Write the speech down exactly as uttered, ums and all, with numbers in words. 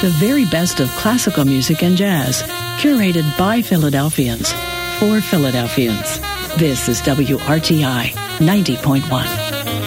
The very best of classical music and jazz, curated by Philadelphians, for Philadelphians. This is W R T I ninety point one.